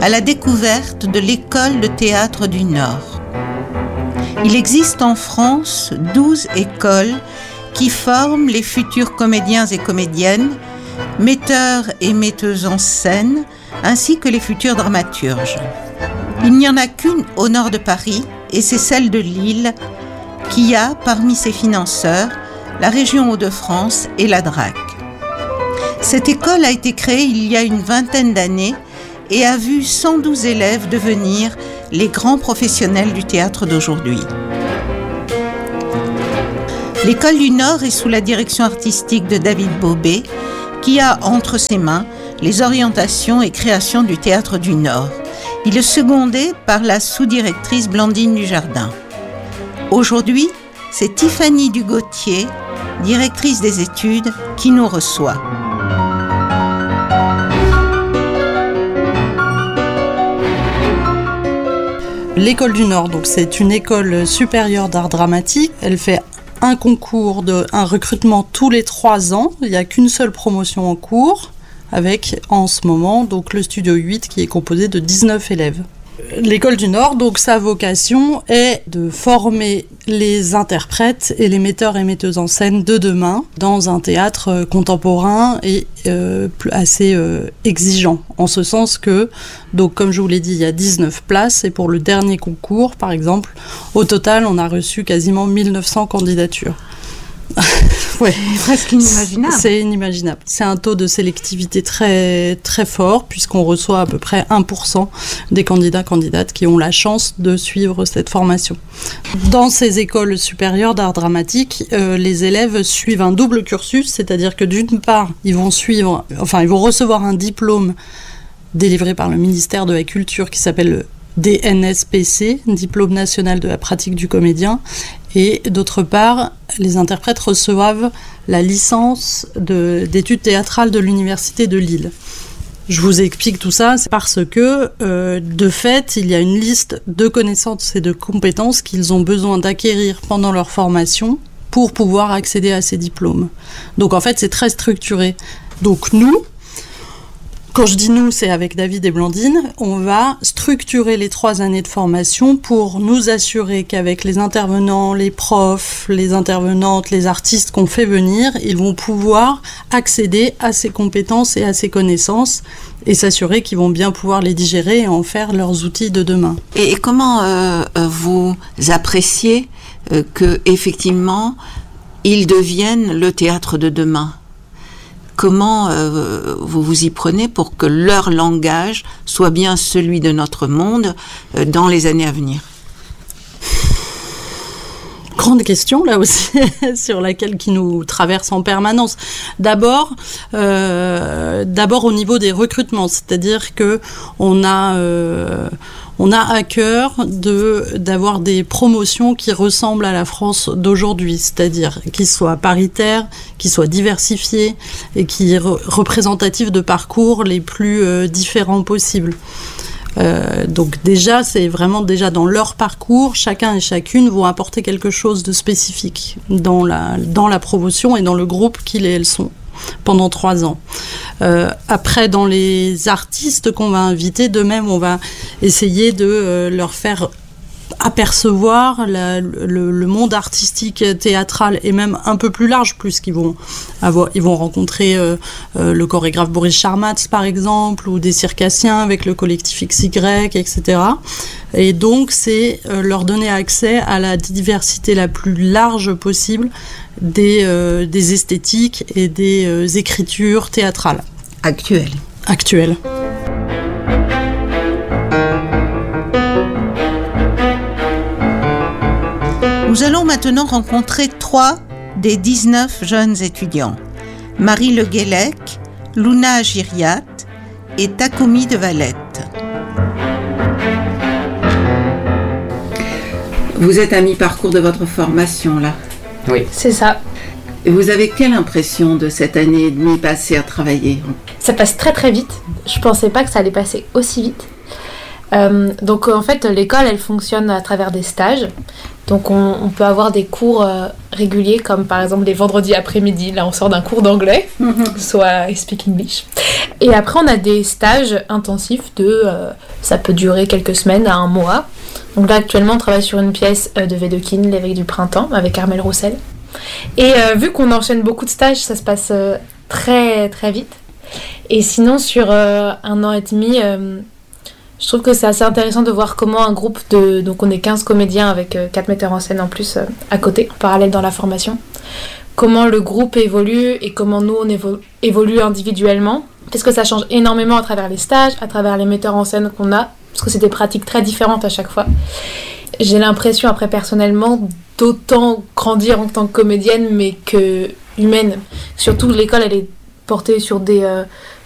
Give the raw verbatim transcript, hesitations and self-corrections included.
à la découverte de l'école de théâtre du Nord. Il existe en France douze écoles qui forment les futurs comédiens et comédiennes, metteurs et metteuses en scène, ainsi que les futurs dramaturges. Il n'y en a qu'une au nord de Paris, et c'est celle de Lille, qui a, parmi ses financeurs, la région Hauts-de-France et la D R A C. Cette école a été créée il y a une vingtaine d'années et a vu cent douze élèves devenir les grands professionnels du théâtre d'aujourd'hui. L'École du Nord est sous la direction artistique de David Bobet, qui a entre ses mains les orientations et créations du théâtre du Nord. Il est secondé par la sous-directrice Blandine Dujardin. Aujourd'hui, c'est Tiffany Dugautier, directrice des études, qui nous reçoit. L'École du Nord, donc c'est une école supérieure d'art dramatique. Elle fait un concours, de, un recrutement tous les trois ans. Il n'y a qu'une seule promotion en cours, avec en ce moment donc le Studio huit qui est composé de dix-neuf élèves. L'École du Nord, donc sa vocation est de former les interprètes et les metteurs et metteuses en scène de demain dans un théâtre contemporain et euh, assez euh, exigeant, en ce sens que, donc comme je vous l'ai dit, il y a dix-neuf places et pour le dernier concours, par exemple, au total, on a reçu quasiment mille neuf cents candidatures. Ouais. C'est presque inimaginable. C'est inimaginable. C'est un taux de sélectivité très, très fort, puisqu'on reçoit à peu près un pour cent des candidats-candidates qui ont la chance de suivre cette formation. Dans ces écoles supérieures d'art dramatique, euh, les élèves suivent un double cursus, c'est-à-dire que d'une part, ils vont suivre, enfin, ils vont recevoir un diplôme délivré par le ministère de la Culture qui s'appelle le D N S P C, Diplôme national de la pratique du comédien, et d'autre part, les interprètes reçoivent la licence de, d'études théâtrales de l'Université de Lille. Je vous explique tout ça, c'est parce que, euh, de fait, il y a une liste de connaissances et de compétences qu'ils ont besoin d'acquérir pendant leur formation pour pouvoir accéder à ces diplômes. Donc en fait, c'est très structuré. Donc nous, quand je dis nous, c'est avec David et Blandine, on va structurer les trois années de formation pour nous assurer qu'avec les intervenants, les profs, les intervenantes, les artistes qu'on fait venir, ils vont pouvoir accéder à ces compétences et à ces connaissances et s'assurer qu'ils vont bien pouvoir les digérer et en faire leurs outils de demain. Et, et comment euh, vous appréciez euh, que effectivement ils deviennent le théâtre de demain ? Comment euh, vous vous y prenez pour que leur langage soit bien celui de notre monde euh, dans les années à venir ? Grande question, là aussi, sur laquelle qui nous traverse en permanence. D'abord, euh, d'abord au niveau des recrutements, c'est-à-dire que on a... Euh, On a à cœur de, d'avoir des promotions qui ressemblent à la France d'aujourd'hui, c'est-à-dire qui soient paritaires, qui soient diversifiées et qui soient représentatives de parcours les plus euh, différents possibles. Euh, donc déjà, c'est vraiment déjà dans leur parcours, chacun et chacune vont apporter quelque chose de spécifique dans la, dans la promotion et dans le groupe qu'ils et elles sont pendant trois ans. Euh, après, dans les artistes qu'on va inviter, de même, on va essayer de euh, leur faire apercevoir la, le, le monde artistique théâtral et même un peu plus large, puisqu'ils vont avoir, ils vont rencontrer euh, euh, le chorégraphe Boris Charmatz par exemple, ou des circassiens avec le collectif X Y, et cetera. Et donc c'est euh, leur donner accès à la diversité la plus large possible des, euh, des esthétiques et des euh, écritures théâtrales. Actuelles. Actuelles. Nous allons maintenant rencontrer trois des dix-neuf jeunes étudiants. Marie Le Guélec, Luna Giriat et Takumi de Valette. Vous êtes à mi-parcours de votre formation, là ? Oui. C'est ça. Et vous avez quelle impression de cette année et demie passée à travailler ? Ça passe très très vite. Je pensais pas que ça allait passer aussi vite. Euh, donc en fait, l'école, elle fonctionne à travers des stages. Donc on, on peut avoir des cours euh, réguliers, comme par exemple les vendredis après-midi. Là, on sort d'un cours d'anglais, mm-hmm. soit I Speak English. Et après, on a des stages intensifs de... Euh, ça peut durer quelques semaines à un mois. Donc là, actuellement, on travaille sur une pièce euh, de Wedekind, L'éveil du printemps, avec Armelle Roussel. Et euh, vu qu'on enchaîne beaucoup de stages, ça se passe euh, très très vite. Et sinon, sur euh, un an et demi... Euh, je trouve que c'est assez intéressant de voir comment un groupe de... Donc on est quinze comédiens avec euh, quatre metteurs en scène en plus euh, à côté, en parallèle dans la formation. Comment le groupe évolue et comment nous on évo- évolue individuellement. Parce que ça change énormément à travers les stages, à travers les metteurs en scène qu'on a. Parce que c'est des pratiques très différentes à chaque fois. J'ai l'impression après personnellement d'autant grandir en tant que comédienne mais que humaine. Surtout l'école elle est portée sur des... Euh,